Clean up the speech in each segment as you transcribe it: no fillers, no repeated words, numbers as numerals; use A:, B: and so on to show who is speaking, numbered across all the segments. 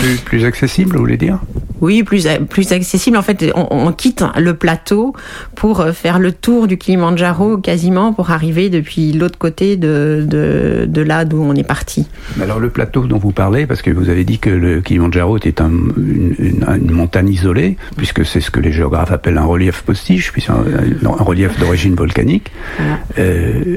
A: plus accessible, vous voulez dire?
B: Oui, plus accessible. En fait, on quitte le plateau pour faire le tour du Kilimandjaro quasiment pour arriver depuis l'autre côté de là d'où on est parti.
A: Alors le plateau dont vous parlez, parce que vous avez dit que le Kilimandjaro était une montagne isolée, puisque c'est ce que les géographes appellent un relief postiche, puisque un relief d'origine volcanique. Voilà.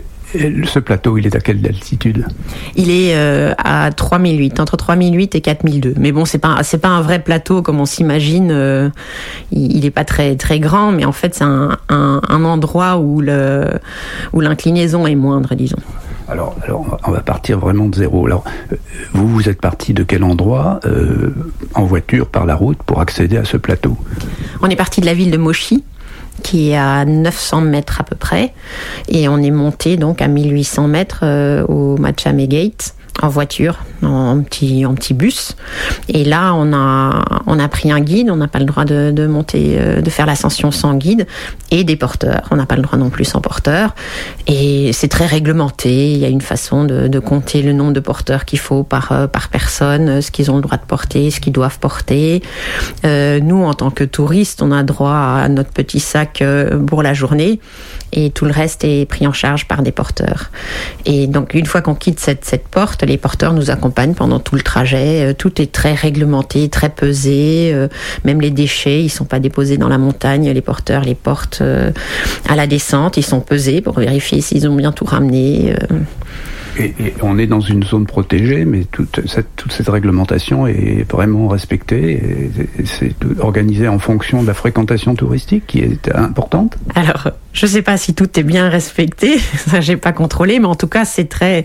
A: Ce plateau, il est à quelle altitude?
B: Il est à 3008, entre 3008 et 4002. Mais bon, c'est pas un vrai plateau comme on s'imagine. Il est pas très très grand, mais en fait, c'est un endroit où l'inclinaison est moindre, disons.
A: Alors, on va partir vraiment de zéro. Alors, vous êtes parti de quel endroit en voiture, par la route, pour accéder à ce plateau?
B: On est parti de la ville de Mochi, qui est à 900 mètres à peu près, et on est monté donc à 1800 mètres au Machame Gate en voiture, en petit bus. Et là, on a pris un guide. On n'a pas le droit de monter, de faire l'ascension sans guide, et des porteurs. On n'a pas le droit non plus sans porteur. Et c'est très réglementé. Il y a une façon de compter le nombre de porteurs qu'il faut par personne, ce qu'ils ont le droit de porter, ce qu'ils doivent porter. Nous, en tant que touristes, on a droit à notre petit sac pour la journée, et tout le reste est pris en charge par des porteurs. Et donc, une fois qu'on quitte cette porte, les porteurs nous accompagnent pendant tout le trajet. Tout est très réglementé, très pesé. Même les déchets, ils sont pas déposés dans la montagne. Les porteurs les portent à la descente. Ils sont pesés pour vérifier s'ils ont bien tout ramené.
A: Et on est dans une zone protégée, mais toute cette réglementation est vraiment respectée. Et c'est organisé en fonction de la fréquentation touristique qui est importante.
B: Alors, je ne sais pas si tout est bien respecté, ça j'ai pas contrôlé, mais en tout cas c'est très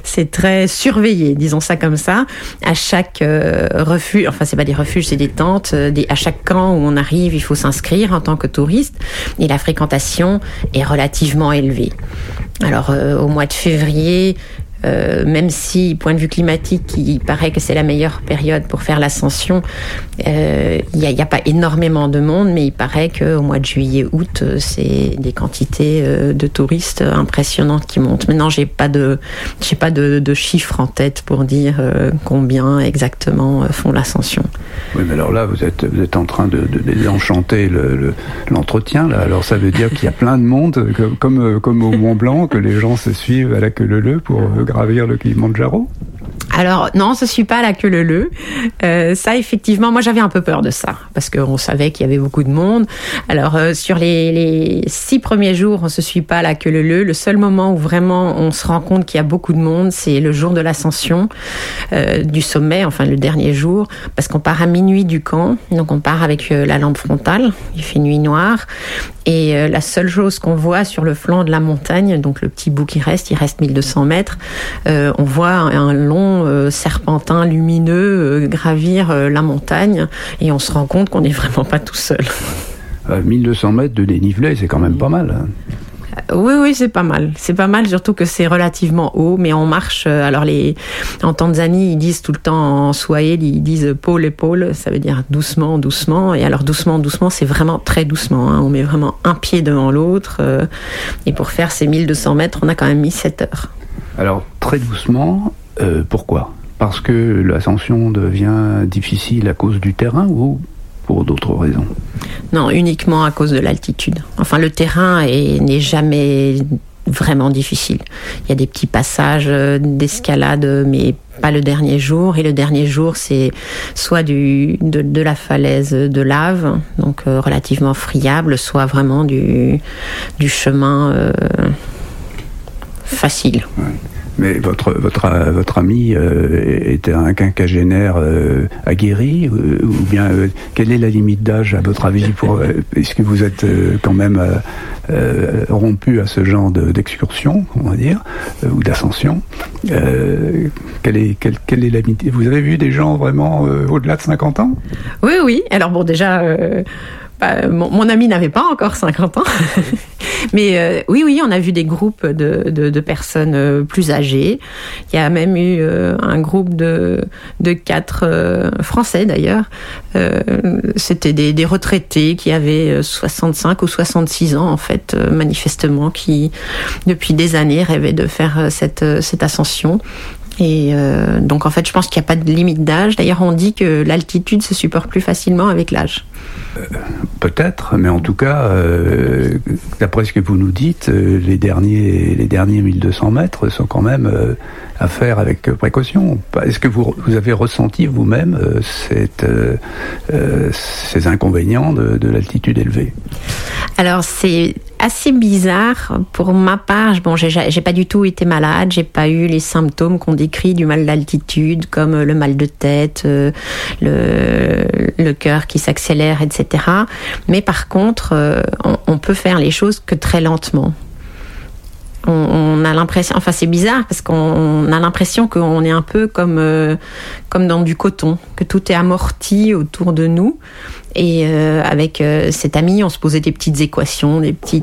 B: surveillé, disons ça comme ça. À chaque refuge, enfin c'est pas des refuges, c'est des tentes. À chaque camp où on arrive, il faut s'inscrire en tant que touriste, et la fréquentation est relativement élevée. Alors au mois de février, même si, point de vue climatique, il paraît que c'est la meilleure période pour faire l'ascension, il n'y a pas énormément de monde, mais il paraît qu'au mois de juillet, août, c'est des quantités de touristes impressionnantes qui montent. Maintenant, j'ai pas de chiffres en tête pour dire combien exactement font l'ascension.
A: Oui, mais alors là, vous êtes en train de désenchanter l'entretien, là. Alors ça veut dire qu'il y a plein de monde, comme au Mont Blanc, que les gens se suivent à la queue leu pour gravir le Kilimandjaro?
B: Alors non, je suis pas à la queue leu. Ça, effectivement, moi j'avais un peu peur de ça, parce qu'on savait qu'il y avait beaucoup de monde. Alors sur les 6 premiers jours, on se suit pas à la queue leu. Le seul moment où vraiment on se rend compte qu'il y a beaucoup de monde, c'est le jour de l'ascension du sommet, enfin le dernier jour, parce qu'on part à minuit du camp, donc on part avec la lampe frontale, il fait nuit noire, et la seule chose qu'on voit sur le flanc de la montagne, donc le petit bout il reste 1200 mètres, on voit un long serpentin lumineux gravir la montagne, et on se rend compte qu'on n'est vraiment pas tout seul.
A: 1200 mètres de dénivelé, c'est quand même pas mal, hein.
B: Oui, c'est pas mal. C'est pas mal, surtout que c'est relativement haut, mais on marche. Alors en Tanzanie, ils disent tout le temps en swahili, ils disent pole pole, ça veut dire doucement, doucement. Et alors doucement, c'est vraiment très doucement, hein. On met vraiment un pied devant l'autre. Et pour faire ces 1200 mètres, on a quand même mis 7 heures.
A: Alors très doucement, pourquoi? Parce que l'ascension devient difficile à cause du terrain, ou pour d'autres raisons?
B: Non, uniquement à cause de l'altitude. Enfin, le terrain n'est jamais vraiment difficile. Il y a des petits passages d'escalade, mais pas le dernier jour. Et le dernier jour, c'est soit de la falaise de lave, donc relativement friable, soit vraiment du chemin facile.
A: Ouais. Mais votre ami était un quinquagénaire aguerri, ou bien quelle est la limite d'âge à votre avis est-ce que vous êtes quand même rompu à ce genre d'excursion, on va dire, ou d'ascension? Quelle est la limite? Vous avez vu des gens vraiment au-delà de 50 ans?
B: Oui. Alors bon, déjà, mon ami n'avait pas encore 50 ans. Mais oui, on a vu des groupes de personnes plus âgées. Il y a même eu un groupe de 4 Français d'ailleurs. C'était des retraités qui avaient 65 ou 66 ans en fait, manifestement, qui depuis des années rêvaient de faire cette ascension. Et donc en fait, je pense qu'il n'y a pas de limite d'âge. D'ailleurs, on dit que l'altitude se supporte plus facilement avec l'âge.
A: Peut-être, mais en tout cas, d'après ce que vous nous dites, les derniers 1200 mètres sont quand même à faire avec précaution. Est-ce que vous avez ressenti vous-même ces inconvénients de l'altitude élevée ?
B: Alors c'est assez bizarre pour ma part. Bon, j'ai pas du tout été malade, j'ai pas eu les symptômes qu'on décrit du mal d'altitude, comme le mal de tête, le cœur qui s'accélère, etc. Mais par contre, on peut faire les choses que très lentement. On a l'impression, enfin c'est bizarre parce qu'on a l'impression qu'on est un peu comme dans du coton, que tout est amorti autour de nous. Et avec cet ami, on se posait des petites équations, des petits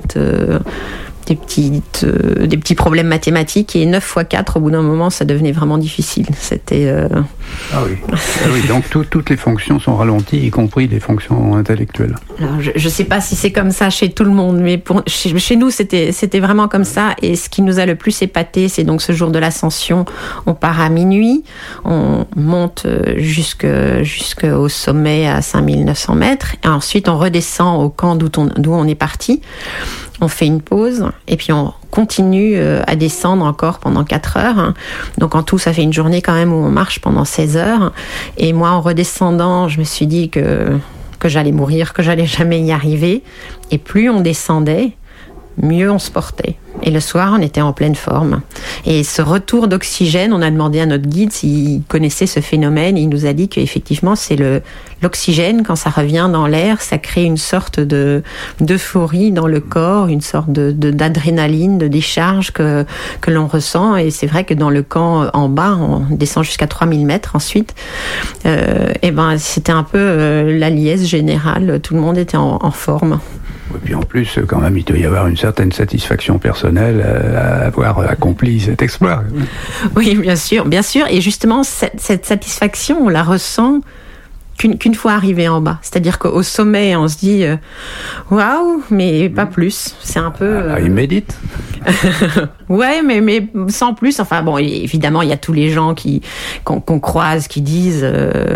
B: problèmes mathématiques, et 9 x 4, au bout d'un moment, ça devenait vraiment difficile. C'était...
A: Ah oui, donc toutes les fonctions sont ralenties, y compris les fonctions intellectuelles.
B: Alors, je ne sais pas si c'est comme ça chez tout le monde, mais chez nous, c'était vraiment comme ça. Et ce qui nous a le plus épaté, c'est donc ce jour de l'ascension. On part à minuit, on monte jusqu'au sommet à 5900 mètres, et ensuite on redescend au camp d'où on est parti. On fait une pause et puis on continue à descendre encore pendant 4 heures. Donc en tout, ça fait une journée quand même où on marche pendant 16 heures. Et moi, en redescendant, je me suis dit que j'allais mourir, que j'allais jamais y arriver. Et plus on descendait, mieux on se portait. Et le soir, on était en pleine forme. Et ce retour d'oxygène, on a demandé à notre guide s'il connaissait ce phénomène. Il nous a dit qu'effectivement, c'est l'oxygène, quand ça revient dans l'air, ça crée une sorte d'euphorie dans le corps, une sorte d'adrénaline, de décharge que l'on ressent. Et c'est vrai que dans le camp en bas, on descend jusqu'à 3000 mètres ensuite. Et ben, c'était un peu la liesse générale. Tout le monde était en forme.
A: Et puis en plus, quand même, il doit y avoir une certaine satisfaction personnelle à avoir accompli cet exploit.
B: Oui, bien sûr. Et justement, cette satisfaction, on la ressent qu'une fois arrivé en bas. C'est-à-dire qu'au sommet, on se dit waouh, mais pas plus. C'est un peu.
A: Il médite.
B: Ouais, mais sans plus. Enfin bon, évidemment, il y a tous les gens qu'on croise qui disent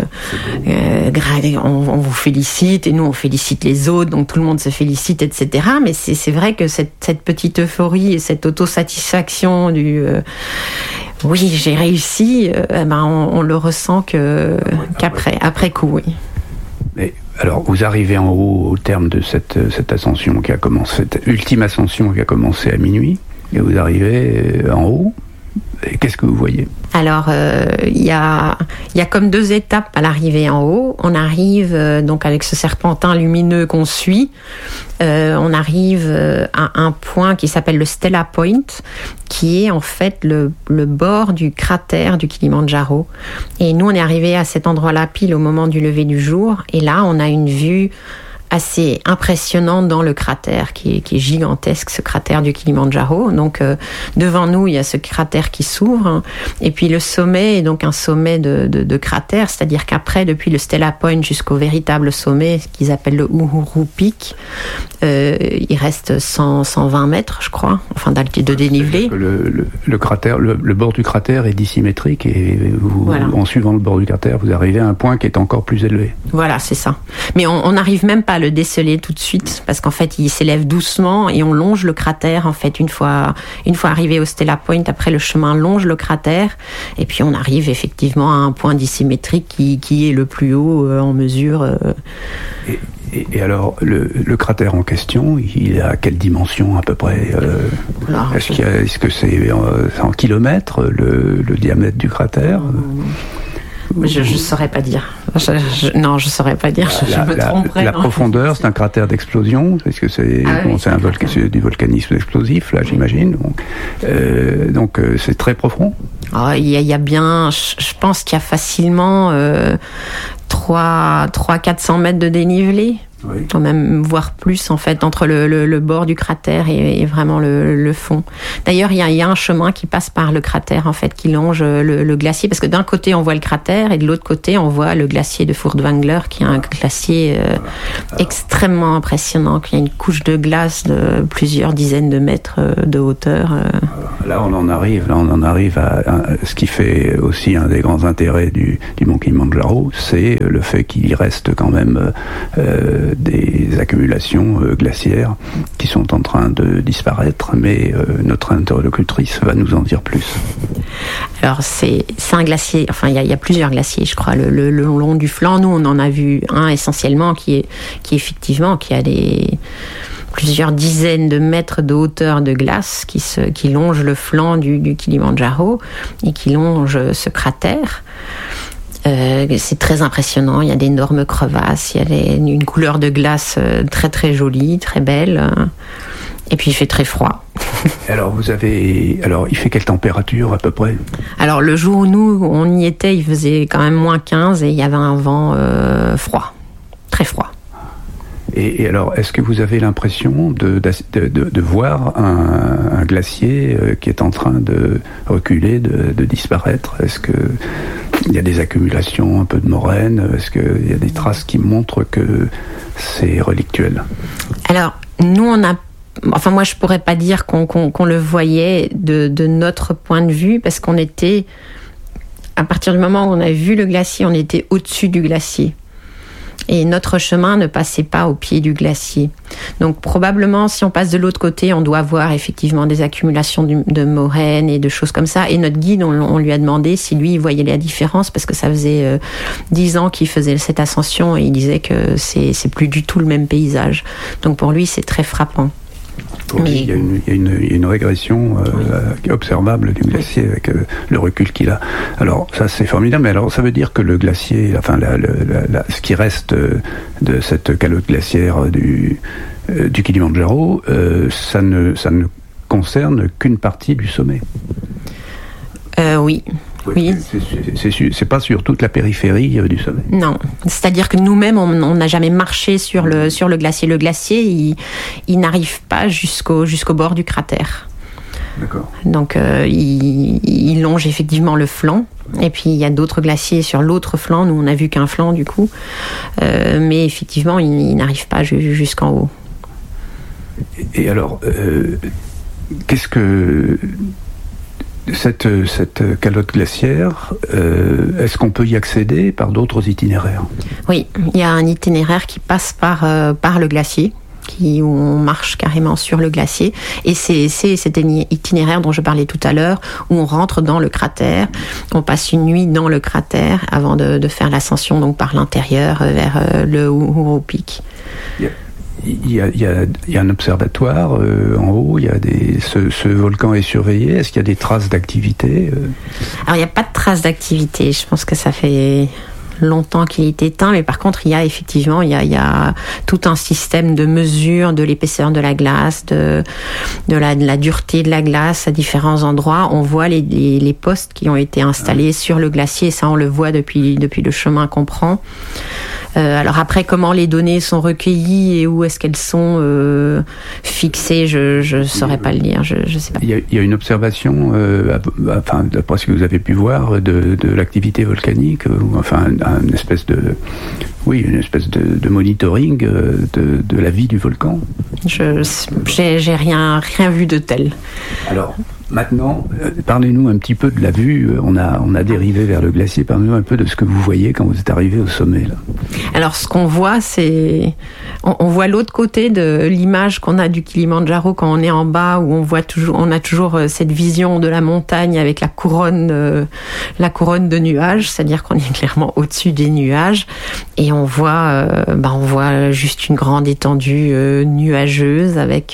B: on vous félicite, et nous on félicite les autres, donc tout le monde se félicite, etc. Mais c'est vrai que cette petite euphorie et cette autosatisfaction du oui, j'ai réussi, on le ressent après coup, oui.
A: Mais alors, vous arrivez en haut au terme de cette ascension qui a commencé, cette ultime ascension qui a commencé à minuit, et vous arrivez en haut, et qu'est-ce que vous voyez ?
B: Alors, il y a comme 2 étapes à l'arrivée en haut. On arrive donc avec ce serpentin lumineux qu'on suit. On arrive à un point qui s'appelle le Stella Point, qui est en fait le bord du cratère du Kilimandjaro. Et nous, on est arrivé à cet endroit-là pile au moment du lever du jour. Et là, on a une vue assez impressionnante dans le cratère, qui est gigantesque, ce cratère du Kilimandjaro. Donc devant nous, il y a ce cratère qui s'ouvre, et puis le sommet est donc un sommet de cratère, c'est-à-dire qu'après, depuis le Stella Point jusqu'au véritable sommet, qu'ils appellent le Uhuru Peak, il reste 120 mètres, je crois, enfin de dénivelé.
A: Le cratère, le bord du cratère est dissymétrique, et voilà. En suivant le bord du cratère, vous arrivez à un point qui est encore plus élevé.
B: Voilà, c'est ça. Mais on n'arrive même pas à le déceler tout de suite, parce qu'en fait il s'élève doucement et on longe le cratère. En fait, une fois arrivé au Stella Point, après le chemin longe le cratère, et puis on arrive effectivement à un point dissymétrique qui est le plus haut en mesure.
A: Et alors, le cratère en question, il a quelle dimension à peu près Est-ce que c'est en kilomètres le diamètre du cratère
B: Je saurais pas dire. Non, je saurais pas dire. Je me tromperais.
A: La profondeur, c'est un cratère d'explosion. Est-ce que c'est c'est du volcanisme explosif, là, j'imagine. Donc c'est très profond.
B: Il y a bien. Je pense qu'il y a facilement 300-400 mètres de dénivelé.
A: Oui.
B: Même voire plus en fait entre le bord du cratère et vraiment le fond. D'ailleurs, il y a un chemin qui passe par le cratère en fait, qui longe le glacier, parce que d'un côté on voit le cratère et de l'autre côté on voit le glacier de Furtwängler, qui est un glacier extrêmement impressionnant, qui a une couche de glace de plusieurs dizaines de mètres de hauteur.
A: Là on en arrive à ce qui fait aussi un des grands intérêts du mont Kilimandjaro, c'est le fait qu'il y reste quand même des accumulations glaciaires qui sont en train de disparaître, mais notre interlocutrice va nous en dire plus.
B: Alors c'est un glacier, enfin il y a plusieurs glaciers, je crois, le long du flanc. Nous on en a vu un essentiellement qui a plusieurs dizaines de mètres de hauteur de glace qui longe le flanc du Kilimandjaro et qui longe ce cratère. C'est très impressionnant, il y a d'énormes crevasses, il y a une couleur de glace très très jolie, très belle, et puis il fait très froid.
A: Alors il fait quelle température à peu près?
B: Alors le jour où nous on y était, il faisait quand même moins 15 et il y avait un vent froid, très froid.
A: Et alors, est-ce que vous avez l'impression de voir un glacier qui est en train de reculer, de disparaître? Est-ce qu'il y a des accumulations, un peu de moraine? Est-ce qu'il y a des traces qui montrent que c'est relictuel?
B: Alors, nous, moi, je pourrais pas dire qu'on le voyait de notre point de vue, parce qu'on était, à partir du moment où on a vu le glacier, on était au-dessus du glacier. Et notre chemin ne passait pas au pied du glacier. Donc probablement, si on passe de l'autre côté, on doit voir effectivement des accumulations de moraine et de choses comme ça. Et notre guide, on lui a demandé si lui, il voyait la différence, parce que ça faisait 10 ans qu'il faisait cette ascension et il disait que c'est plus du tout le même paysage. Donc pour lui, c'est très frappant.
A: Oui, il y a une régression observable du glacier avec le recul qu'il a. Alors ça c'est formidable, mais alors ça veut dire que le glacier, enfin ce qui reste de cette calotte glaciaire du Kilimandjaro, ça ne concerne qu'une partie du sommet.
B: Oui. Oui.
A: C'est pas sur toute la périphérie du sommet.
B: Non, c'est-à-dire que nous-mêmes, on n'a jamais marché sur le glacier. Le glacier, il n'arrive pas jusqu'au bord du cratère.
A: D'accord.
B: Donc, il longe effectivement le flanc. Et puis, il y a d'autres glaciers sur l'autre flanc. Nous, on n'a vu qu'un flanc, du coup. Mais effectivement, il n'arrive pas jusqu'en haut.
A: Et alors, qu'est-ce que... Cette calotte glaciaire, est-ce qu'on peut y accéder par d'autres itinéraires? Oui,
B: il y a un itinéraire qui passe par le glacier, où on marche carrément sur le glacier. Et c'est cet itinéraire dont je parlais tout à l'heure, où on rentre dans le cratère, on passe une nuit dans le cratère avant de faire l'ascension donc par l'intérieur vers le Uhuru Peak.
A: Yeah. Il y a un observatoire en haut, ce volcan est surveillé, est-ce qu'il y a des traces d'activité?
B: Alors il n'y a pas de traces d'activité, je pense que ça fait longtemps qu'il est éteint, mais par contre il y a effectivement il y a tout un système de mesure de l'épaisseur de la glace, de la dureté de la glace à différents endroits. On voit les postes qui ont été installés sur le glacier, ça on le voit depuis le chemin qu'on prend. Alors après, comment les données sont recueillies et où est-ce qu'elles sont fixées, je saurais pas le dire, je sais pas.
A: Il y a une observation, enfin d'après ce que vous avez pu voir, de l'activité volcanique, enfin une espèce de monitoring de la vie du volcan.
B: J'ai rien vu de tel.
A: Alors. Maintenant, parlez-nous un petit peu de la vue. On a dérivé vers le glacier. Parlez-nous un peu de ce que vous voyez quand vous êtes arrivé au sommet, là.
B: Alors, ce qu'on voit, c'est... On voit l'autre côté de l'image qu'on a du Kilimandjaro quand on est en bas, où on a toujours cette vision de la montagne avec la couronne de nuages, c'est-à-dire qu'on est clairement au-dessus des nuages. Et on voit juste une grande étendue nuageuse avec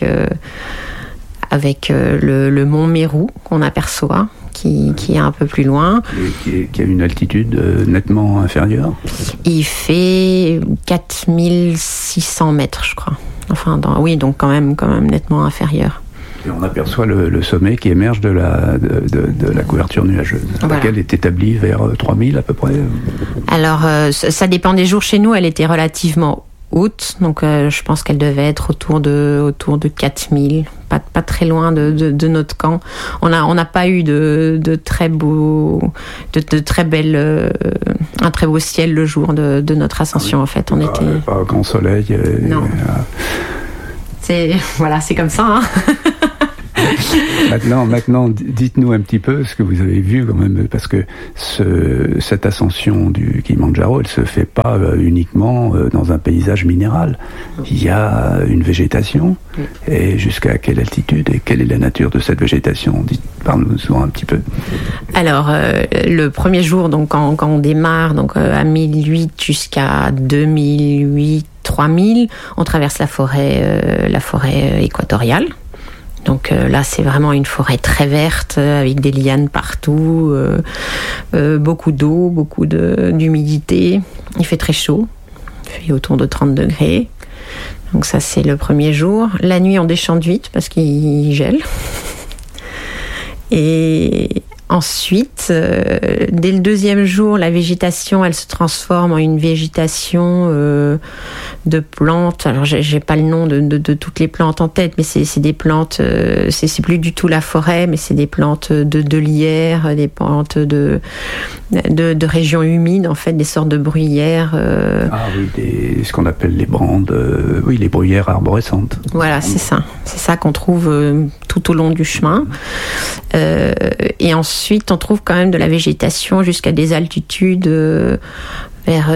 B: le mont Meru qu'on aperçoit, qui est un peu plus loin.
A: Qui a une altitude nettement inférieure.
B: Il fait 4600 mètres, je crois. Enfin, donc quand même nettement inférieur.
A: Et on aperçoit le sommet qui émerge de la couverture nuageuse, voilà. Laquelle est établie vers 3000 à peu près.
B: Alors, ça dépend des jours. Chez nous, elle était relativement haute, donc je pense qu'elle devait être autour de 4000, pas très loin de notre camp. On n'a pas eu de très beau, de très belle, un très beau ciel le jour de notre ascension. En fait, on était
A: pas grand soleil.
B: Non. C'est comme ça. Hein.
A: Maintenant, dites-nous un petit peu ce que vous avez vu quand même, parce que cette ascension du Kilimandjaro, elle se fait pas uniquement dans un paysage minéral. Il y a une végétation, et jusqu'à quelle altitude et quelle est la nature de cette végétation? Parle-nous-en un petit peu.
B: Alors, le premier jour, donc quand on démarre, donc à 1008 jusqu'à 2008, 3000, on traverse la forêt équatoriale. Donc là, c'est vraiment une forêt très verte, avec des lianes partout, beaucoup d'eau, beaucoup d'humidité. Il fait très chaud, il fait autour de 30 degrés. Donc ça, c'est le premier jour. La nuit, on déchante vite parce qu'il gèle. Et ensuite, dès le deuxième jour, la végétation, elle se transforme en une végétation de plantes. Alors, j'ai pas le nom de toutes les plantes en tête, mais c'est des plantes. C'est plus du tout la forêt, mais c'est des plantes de lierre, des plantes de régions humides, en fait, des sortes de bruyères.
A: Ce qu'on appelle les brandes. Les bruyères arborescentes.
B: Voilà, c'est ça qu'on trouve tout au long du chemin. Et ensuite, on trouve quand même de la végétation jusqu'à des altitudes vers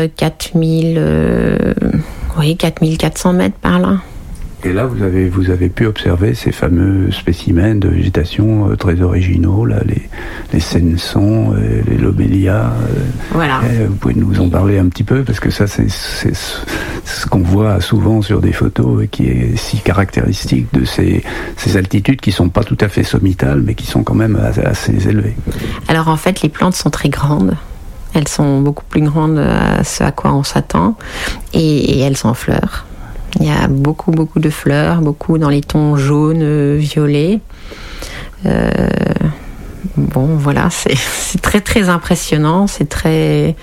B: 4400 mètres par là.
A: Et là, vous avez pu observer ces fameux spécimens de végétation très originaux, là, les sensons, les lobélias.
B: Voilà.
A: Vous pouvez nous en parler un petit peu, parce que ça, c'est ce qu'on voit souvent sur des photos et qui est si caractéristique de ces altitudes qui sont pas tout à fait sommitales, mais qui sont quand même assez élevées.
B: Alors en fait, les plantes sont très grandes. Elles sont beaucoup plus grandes à ce à quoi on s'attend, et elles sont en fleurs. Il y a beaucoup de fleurs, beaucoup dans les tons jaunes, violets. Voilà, c'est très très impressionnant, c'est très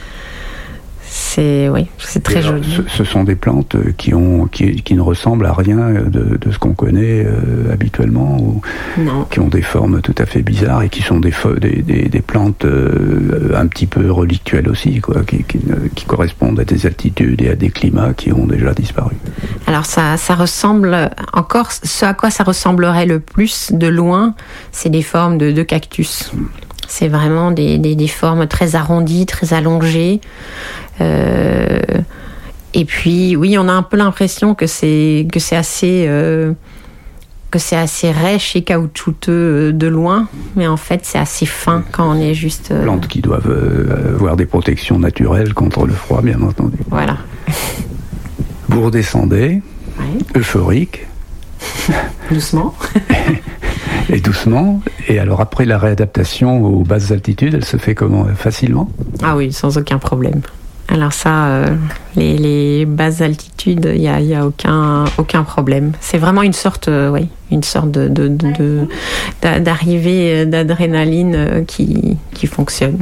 B: joli.
A: Ce sont des plantes qui ne ressemblent à rien de ce qu'on connaît habituellement, ou
B: non,
A: qui ont des formes tout à fait bizarres et qui sont des plantes un petit peu relictuelles aussi, quoi, qui correspondent à des altitudes et à des climats qui ont déjà disparu.
B: Alors ça ressemble encore, ce à quoi ça ressemblerait le plus de loin, c'est des formes de cactus. C'est vraiment des formes très arrondies, très allongées. Et puis, oui, on a un peu l'impression que c'est assez rêche et caoutchouteux de loin, mais en fait, c'est assez fin quand on est juste...
A: Plantes qui doivent avoir des protections naturelles contre le froid, bien entendu.
B: Voilà.
A: Vous redescendez, euphorique.
B: Doucement.
A: Et doucement. Et alors après la réadaptation aux basses altitudes, elle se fait comment? Facilement? Ah
B: oui, sans aucun problème. Alors ça, les basses altitudes, il y a aucun problème. C'est vraiment une sorte d'arrivée d'adrénaline qui fonctionne.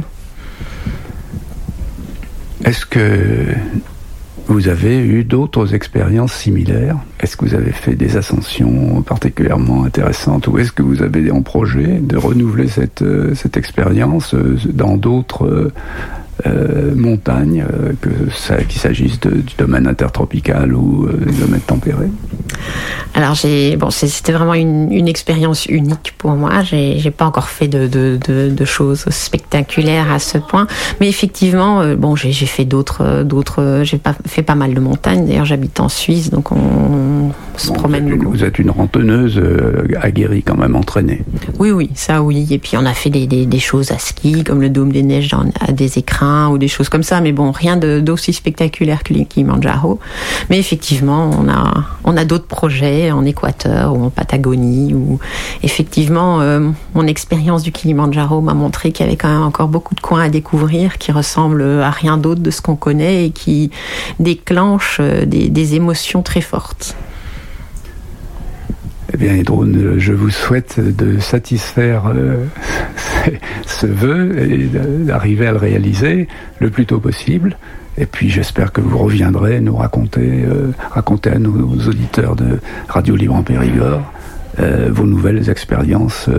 A: Est-ce que vous avez eu d'autres expériences similaires? Est-ce que vous avez fait des ascensions particulièrement intéressantes, ou est-ce que vous avez en projet de renouveler cette expérience dans d'autres montagnes, qu'il s'agisse du domaine intertropical ou du domaine tempéré?
B: Alors c'était vraiment une expérience unique pour moi. J'ai pas encore fait de choses spectaculaires à ce point, mais effectivement, j'ai fait j'ai fait pas mal de montagnes. D'ailleurs, j'habite en Suisse, donc on se promène beaucoup.
A: Vous êtes une rantonneuse aguerrie, quand même, entraînée.
B: Oui, ça oui. Et puis on a fait des choses à ski, comme le Dôme des Neiges à des écrins, ou des choses comme ça, mais rien d'aussi spectaculaire que le Kilimandjaro. Mais effectivement, on a d'autres projets en Équateur ou en Patagonie, où effectivement mon expérience du Kilimandjaro m'a montré qu'il y avait quand même encore beaucoup de coins à découvrir qui ressemblent à rien d'autre de ce qu'on connaît et qui déclenchent des émotions très fortes.
A: Eh bien, Hédrone, je vous souhaite de satisfaire ce vœu et d'arriver à le réaliser le plus tôt possible. Et puis, j'espère que vous reviendrez nous raconter à nos auditeurs de Radio Libre en Périgord vos nouvelles expériences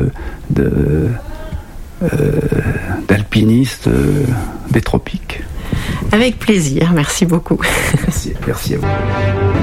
A: d'alpinistes des tropiques.
B: Avec plaisir, merci beaucoup.
A: Merci à vous.